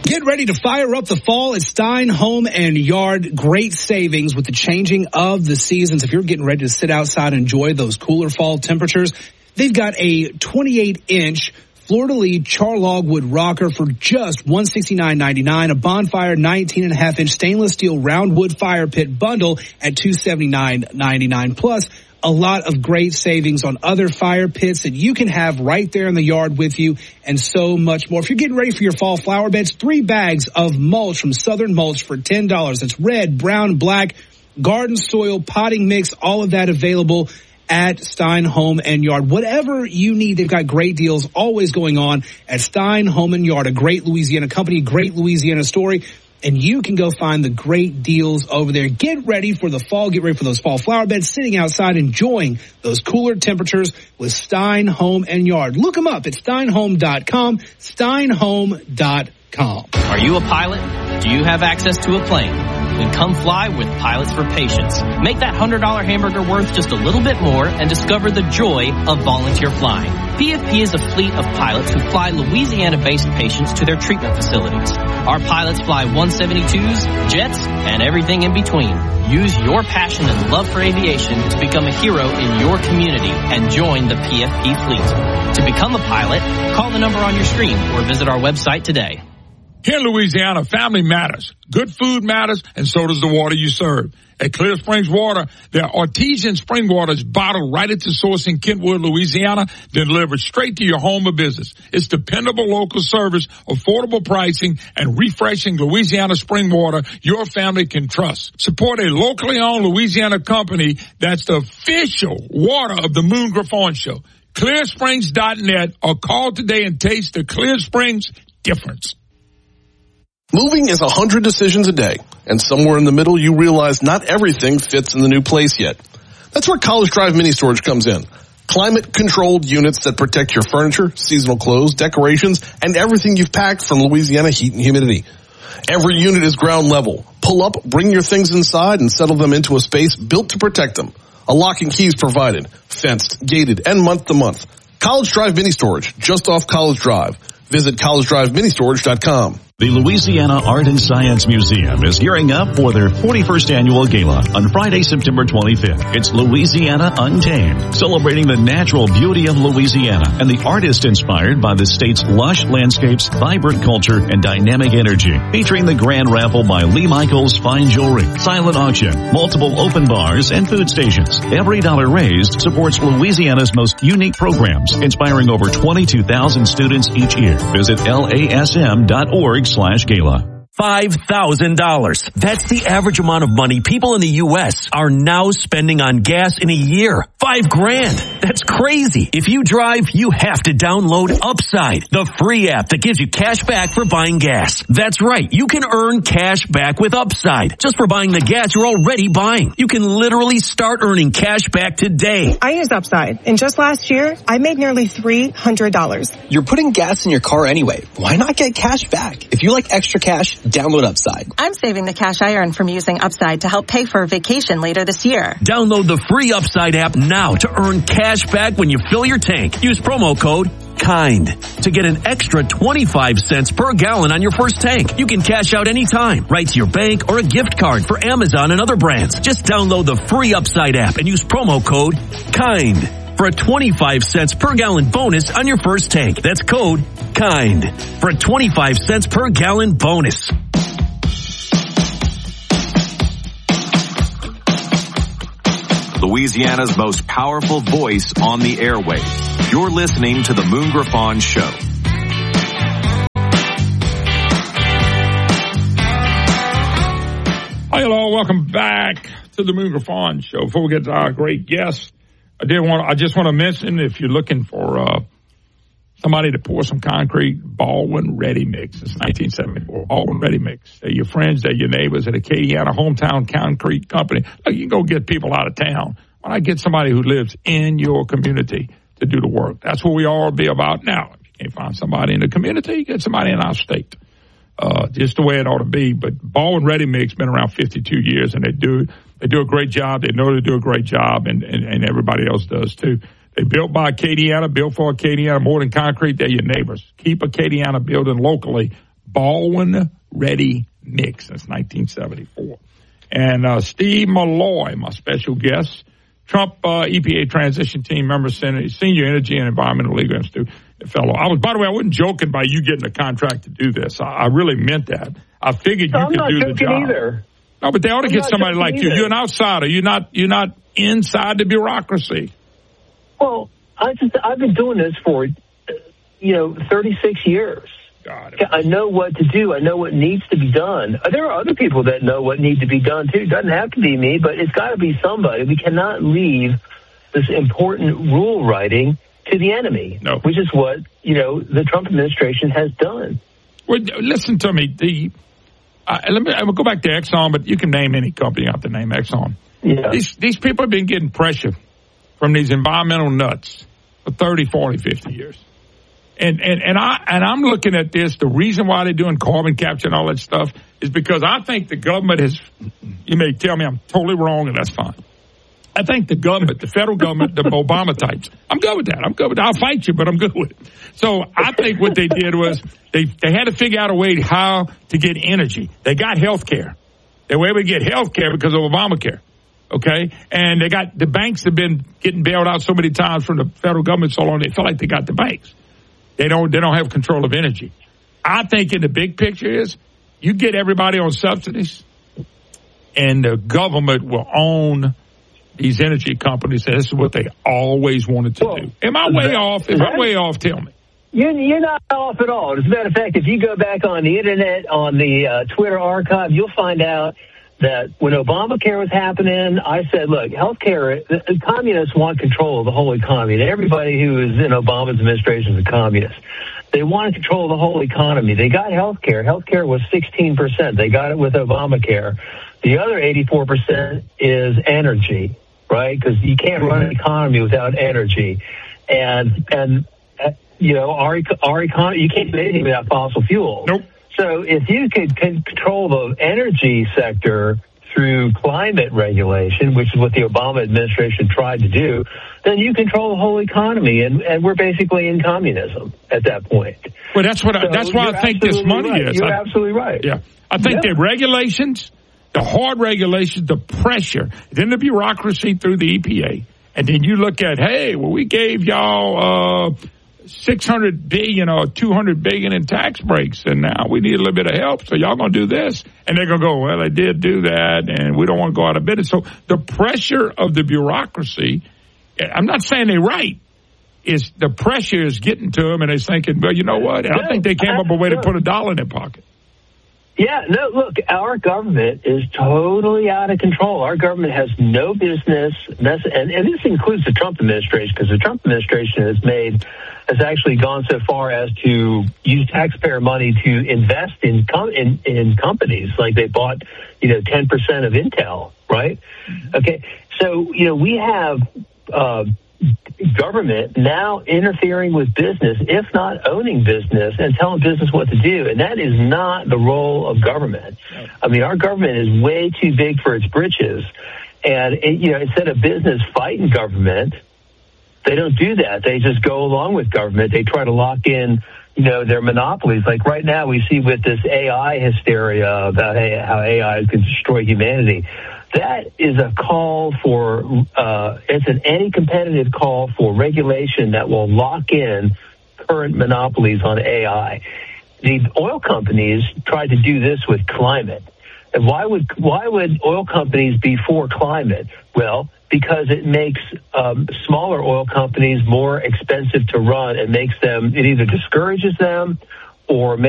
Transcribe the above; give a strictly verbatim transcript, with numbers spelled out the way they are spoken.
Get ready to fire up the fall at Stein Home and Yard. Great savings with the changing of the seasons. If you're getting ready to sit outside and enjoy those cooler fall temperatures, they've got a twenty-eight inch Fleur-de-Lis Charlogwood rocker for just one hundred sixty-nine ninety-nine. A Bonfire nineteen and a half inch stainless steel round wood fire pit bundle at two hundred seventy-nine ninety-nine. Plus, a lot of great savings on other fire pits that you can have right there in the yard with you, and so much more. If you're getting ready for your fall flower beds, three bags of mulch from Southern Mulch for ten dollars. It's red, brown, black, garden soil, potting mix, all of that available at Stein Home and Yard. Whatever you need, they've got great deals always going on at Stein Home and Yard, a great Louisiana company, great Louisiana story. And you can go find the great deals over there. Get ready for the fall. Get ready for those fall flower beds, sitting outside, enjoying those cooler temperatures with Stein Home and Yard. Look them up at stein home dot com, stein home dot com. Are you a pilot? Do you have access to a plane? Then come fly with Pilots for Patients. Make that one hundred dollars hamburger worth just a little bit more and discover the joy of volunteer flying. P F P is a fleet of pilots who fly Louisiana-based patients to their treatment facilities. Our pilots fly one seventy-twos, jets, and everything in between. Use your passion and love for aviation to become a hero in your community and join the P F P fleet. To become a pilot, call the number on your screen or visit our website today. Here in Louisiana, family matters. Good food matters, and so does the water you serve. At Clear Springs Water, their artesian spring water is bottled right at the source in Kentwood, Louisiana, then delivered straight to your home or business. It's dependable local service, affordable pricing, and refreshing Louisiana spring water your family can trust. Support a locally owned Louisiana company that's the official water of the Moon Griffon Show. clear springs dot net, or call today and taste the Clear Springs difference. Moving is a hundred decisions a day, and somewhere in the middle you realize not everything fits in the new place yet. That's where College Drive Mini Storage comes in. Climate-controlled units that protect your furniture, seasonal clothes, decorations, and everything you've packed from Louisiana heat and humidity. Every unit is ground level. Pull up, bring your things inside, and settle them into a space built to protect them. A lock and key is provided, fenced, gated, and month-to-month. College Drive Mini Storage, just off College Drive. Visit college drive mini storage dot com. The Louisiana Art and Science Museum is gearing up for their forty-first annual gala on Friday, September twenty-fifth. It's Louisiana Untamed, celebrating the natural beauty of Louisiana and the artist inspired by the state's lush landscapes, vibrant culture, and dynamic energy. Featuring the grand raffle by Lee Michaels Fine Jewelry, silent auction, multiple open bars, and food stations. Every dollar raised supports Louisiana's most unique programs, inspiring over twenty-two thousand students each year. Visit L A S M dot org slash gala. five thousand dollars. That's the average amount of money people in the U S are now spending on gas in a year. Five grand. That's crazy. If you drive, you have to download Upside, the free app that gives you cash back for buying gas. That's right. You can earn cash back with Upside just for buying the gas you're already buying. You can literally start earning cash back today. I use Upside, and just last year, I made nearly three hundred dollars. You're putting gas in your car anyway. Why not get cash back? If you like extra cash, download Upside. I'm saving the cash I earn from using Upside to help pay for a vacation later this year. Download the free Upside app now to earn cash back when you fill your tank. Use promo code KIND to get an extra twenty-five cents per gallon on your first tank. You can cash out anytime, right to your bank or a gift card for Amazon and other brands. Just download the free Upside app and use promo code KIND for a twenty-five cents per gallon bonus on your first tank. That's code KIND for a twenty-five cents per gallon bonus. Louisiana's most powerful voice on the airwaves. You're listening to the Moon Griffon Show. Hi, hello, welcome back to the Moon Griffon Show. Before we get to our great guest, I did want. I just want to mention, if you're looking for uh, somebody to pour some concrete, Baldwin Ready Mix. It's nineteen seventy-four. Baldwin Ready Mix. They're your friends. They're your neighbors at Acadiana Hometown Concrete Company. Look, you can go get people out of town. Why not get somebody who lives in your community to do the work? That's what we all be about now. If you can't find somebody in the community, get somebody in our state. Uh, just the way it ought to be. But Baldwin Ready Mix been around fifty-two years, and they do they do a great job. They know they do a great job, and, and, and everybody else does too. They built by Acadiana, built for Acadiana, more than concrete. They're your neighbors. Keep Acadiana building locally. Baldwin Ready Mix since nineteen seventy-four. And uh, Steve Malloy, my special guest, Trump uh, E P A transition team member, senior energy and environmental legal institute fellow. I was, by the way, I wasn't joking by you getting a contract to do this. I, I really meant that. I figured you I'm could not do the joking job. Either. No, but they ought to I'm get somebody like either. you. You're an outsider. You're not. You're not inside the bureaucracy. Well, I just I've been doing this for, you know, thirty-six years. God, I know what to do. I know what needs to be done. There are other people that know what needs to be done too. It doesn't have to be me, but it's got to be somebody. We cannot leave this important rule writing to the enemy, no. which is what, you know, the Trump administration has done. Well, listen to me. The uh, let me. I will go back to Exxon, but you can name any company out there. Name Exxon. Yeah. These these people have been getting pressure from these environmental nuts for thirty, forty, fifty years. And, and, and I, and I'm looking at this. The reason why they're doing carbon capture and all that stuff is because I think the government has, you may tell me I'm totally wrong, and that's fine. I think the government, the federal government, the Obama types, I'm good with that. I'm good with that. I'll fight you, but I'm good with it. So I think what they did was they, they had to figure out a way how to get energy. They got health care. They were able to get health care because of Obamacare. Okay. And they got, the banks have been getting bailed out so many times from the federal government so long they feel like they got the banks. They don't, they don't have control of energy. I think in the big picture is you get everybody on subsidies and the government will own these energy companies. This is what they always wanted to well, do. Am I way that, off? Am I way off? Tell me. You're, you're not off at all. As a matter of fact, if you go back on the internet, on the uh, Twitter archive, you'll find out that when Obamacare was happening, I said, look, healthcare, the communists want control of the whole economy. And everybody who is in Obama's administration is a communist. They want to control the whole economy. They got healthcare. Healthcare was sixteen percent. They got it with Obamacare. The other eighty-four percent is energy, right? Because you can't run an economy without energy. And, and uh, you know, our, our economy, you can't do anything without fossil fuels. Nope. So if you could control the energy sector through climate regulation, which is what the Obama administration tried to do, then you control the whole economy, and, and we're basically in communism at that point. Well, that's what. I, so that's why I think this money right. is. You're I, absolutely right. Yeah, I think yeah. the regulations, the hard regulations, the pressure, then the bureaucracy through the E P A, and then you look at, hey, well, we gave y'all. Uh, six hundred billion or two hundred billion in tax breaks, and now we need a little bit of help, so y'all gonna do this. And they're gonna go, well, they did do that, and we don't want to go out of business. So the pressure of the bureaucracy, I'm not saying they're right, is the pressure is getting to them, and they're thinking, well, you know what? And I think they came up with a way to put a dollar in their pocket. Yeah, no, look, our government is totally out of control. Our government has no business, and, and this includes the Trump administration, because the Trump administration has made, has actually gone so far as to use taxpayer money to invest in com- in, in companies, like they bought, you know, ten percent of Intel, right? Okay, so, you know, we have uh, government now interfering with business, if not owning business, and telling business what to do. And that is not the role of government. I mean, our government is way too big for its britches. And, it, you know, instead of business fighting government, they don't do that. They just go along with government. They try to lock in, you know, their monopolies. Like right now we see with this A I hysteria about how A I can destroy humanity. That is a call for, uh, it's an anti-competitive call for regulation that will lock in current monopolies on A I. The oil companies tried to do this with climate. And why would, why would oil companies be for climate? Well, because it makes um, smaller oil companies more expensive to run and makes them, it either discourages them or makes